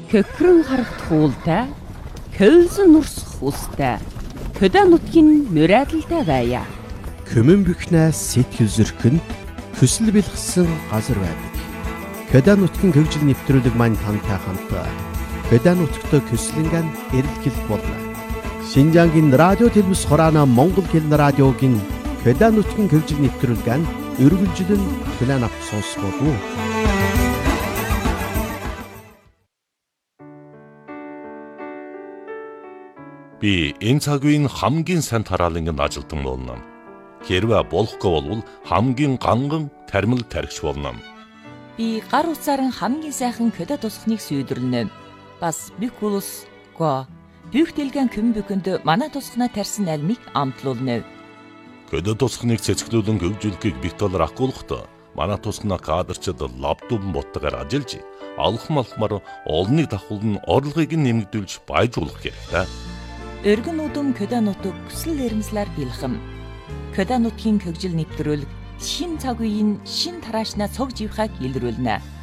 Хөхрөн харагт хуултай, көлзөн нурсах устай, хөдөө нутгийн мөрөөдөлтэй байя. Көмөн бүхнээс сэтгэл зөрхөн хүсэл бэлгсэн газар байдаг. Хөдөө нутгийн хөгжил нэвтрүүлэг маань тантай хамт хөдөө нутгт көслөнгөн эрэлхийлэх болно. Шинжангийн радио телевиз хураана Монгол хэлний радиогийн хөдөө нутгийн хөгжил нэвтрүүлгэн өргөлжлөн план авч сонсгоо. Би энэ цаг үеийн хамгийн сайн тараалангийн ажилтан болно. Хэрвээ болохгүй бол хамгийн ганган тармил тархич болно. Би гар утсаар хамгийн сайхан хөдөө тусахныг сүйдрлэнэ. Бас бүх улс го бүх дэлгэн көм бүхэнд манай тусахнаа тарьсан альмыг амтлуулна. Хөдөө тусахныг цэцгэлүүлэн хөгжүүлэхийг битэлэр ахгуулахдаа манай тусахнаа кадрчид лаптопн боттойгоор ажиллаж алхмалхмаар олныг давхуулн орлогыг нэмэгдүүлж баяжуулах хэрэгтэй. Өргөн удам хөдөө нутаг хүсэл эрмслэр бэлхэм. Хөдөө нутгийн хөгжил нэвтрүүлэг шин цаг үеийн шин тараашнаа цог живхаг илрүүлнэ.